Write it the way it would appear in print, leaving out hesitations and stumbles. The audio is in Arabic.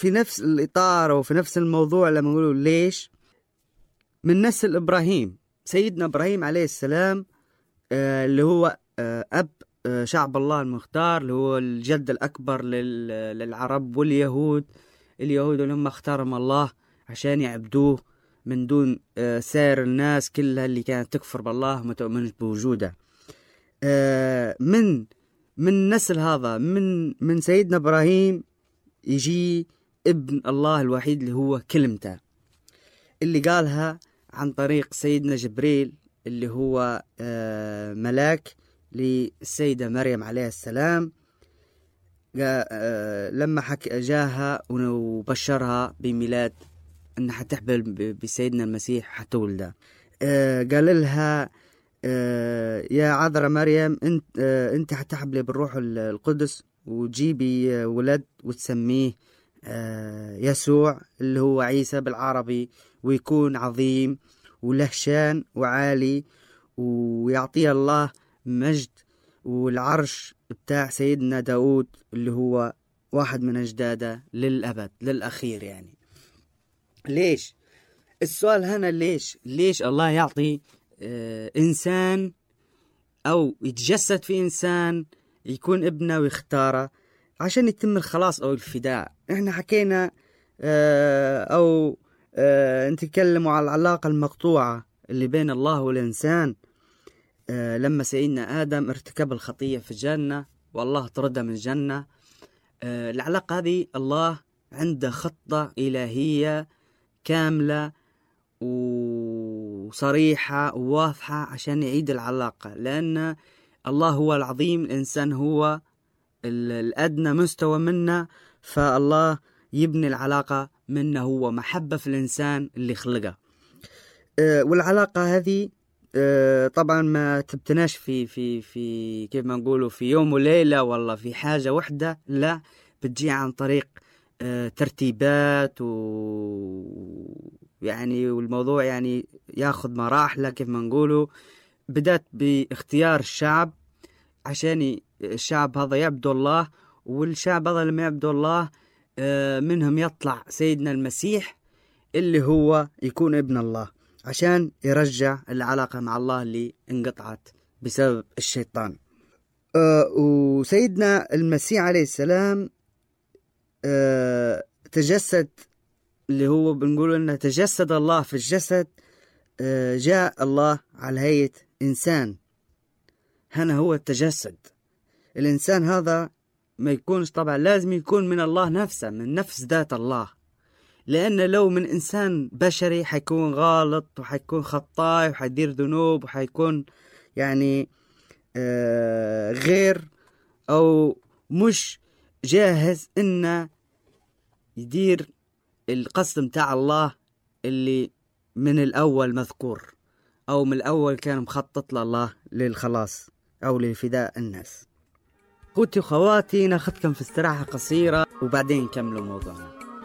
في نفس الإطار وفي نفس الموضوع لما نقولوا ليش من نسل إبراهيم. سيدنا إبراهيم عليه السلام اللي هو أب شعب الله المختار، اللي هو الجد الأكبر للعرب واليهود. اليهود اللي هم اختارهم الله عشان يعبدوه من دون سائر الناس كلها اللي كانت تكفر بالله وما تؤمنش بوجوده. من نسل هذا من سيدنا إبراهيم يجي ابن الله الوحيد اللي هو كلمته، اللي قالها عن طريق سيدنا جبريل اللي هو ملاك للسيدة مريم عليه السلام، لما جاها وبشرها بميلاد أنها حتحبل بسيدنا المسيح حتولده. قال لها يا عذراء مريم أنت حتحبلي بالروح القدس وتجيبي ولد وتسميه يسوع اللي هو عيسى بالعربي، ويكون عظيم وله شان وعالي ويعطيه الله مجد، والعرش بتاع سيدنا داود اللي هو واحد من أجداده للأبد للأخير. يعني ليش السؤال هنا؟ ليش الله يعطي إنسان أو يتجسد في إنسان يكون ابنه ويختاره عشان يتم الخلاص أو الفداء؟ إحنا حكينا أو نتكلموا على العلاقة المقطوعة اللي بين الله والإنسان لما سيدنا آدم ارتكب الخطية في الجنة والله طرده من الجنة. العلاقة هذه الله عنده خطة إلهية كاملة وصريحة وواضحة عشان يعيد العلاقة، لأن الله هو العظيم، الإنسان هو الأدنى مستوى منا، فالله يبني العلاقة منه هو محبة في الإنسان اللي خلقه. والعلاقة هذه طبعا ما تبتناش في كيف ما نقولوا في يوم وليلة والله في حاجة واحدة، لا، بتجي عن طريق ترتيبات يعني والموضوع يعني ياخذ مراحل كيف ما نقولوا. بدأت باختيار الشعب عشان الشعب هذا يعبدوا الله، والشعب هذا لما يعبدوا الله منهم يطلع سيدنا المسيح اللي هو يكون ابن الله عشان يرجع العلاقة مع الله اللي انقطعت بسبب الشيطان. وسيدنا المسيح عليه السلام تجسد، اللي هو بنقول انه تجسد الله في الجسد. جاء الله على هيئة إنسان، هنا هو التجسد. الإنسان هذا ما يكونش طبعا لازم يكون من الله نفسه، من نفس ذات الله، لأن لو من إنسان بشري حيكون غالط وحيكون خطاي وحيدير ذنوب وحيكون يعني غير أو مش جاهز إنه يدير القصد متاع الله اللي من الأول مذكور أو من الأول كان مخطط لله للخلاص أو لفداء الناس. أخوتي وخواتي ناخذكم في استراحة قصيرة وبعدين نكملوا موضوعنا.